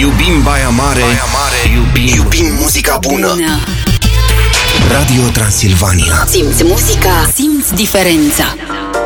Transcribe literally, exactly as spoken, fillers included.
Iubim Baia Mare, Baia Mare. Iubim, iubim muzica bună. bună Radio Transilvania. Simți muzica, simți diferența.